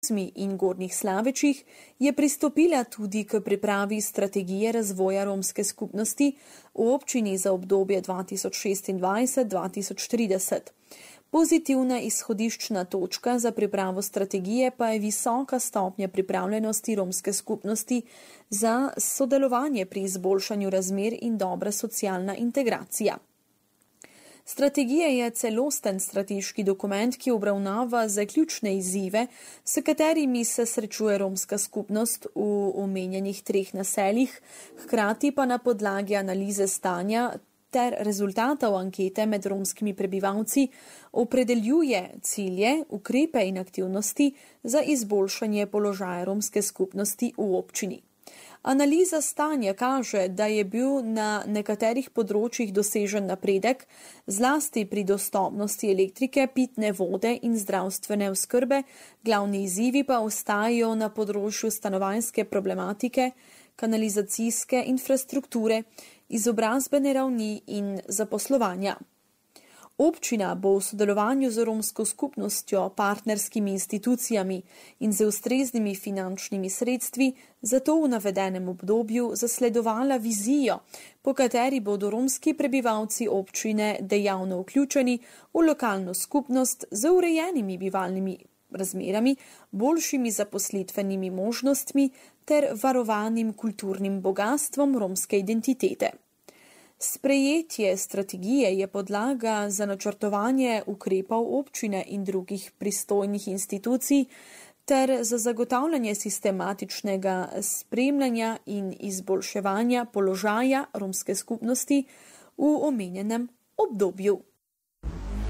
in Gornjih Slavečih je pristopila tudi k pripravi strategije razvoja romske skupnosti v občini za obdobje 2026-2030. Pozitivna izhodiščna točka za pripravo strategije pa je visoka stopnja pripravljenosti romske skupnosti za sodelovanje pri izboljšanju razmer in dobra socialna integracija. Strategija je celosten strateški dokument, ki obravnava zaključne izzive, s katerimi se srečuje romska skupnost v omenjenih 3 naseljih, hkrati pa na podlagi analize stanja ter rezultatov ankete med romskimi prebivalci opredeljuje cilje, ukrepe in aktivnosti za izboljšanje položaja romske skupnosti v občini. Analiza stanja kaže, da je bil na nekaterih področjih dosežen napredek, zlasti pri dostopnosti elektrike, pitne vode in zdravstvene oskrbe, glavni izzivi pa ostajajo na področju stanovanjske problematike, kanalizacijske infrastrukture, izobrazbene ravni in zaposlovanja. Občina bo v sodelovanju z romsko skupnostjo, partnerskimi institucijami in z ustreznimi finančnimi sredstvi zato v navedenem obdobju zasledovala vizijo, po kateri bodo romski prebivalci občine dejavno vključeni v lokalno skupnost z urejenimi bivalnimi razmerami, boljšimi zaposlitvenimi možnostmi ter varovanim kulturnim bogastvom romske identitete. Sprejetje strategije je podlaga za načrtovanje ukrepov občine in drugih pristojnih institucij ter za zagotavljanje sistematičnega spremljanja in izboljševanja položaja romske skupnosti v omenjenem obdobju.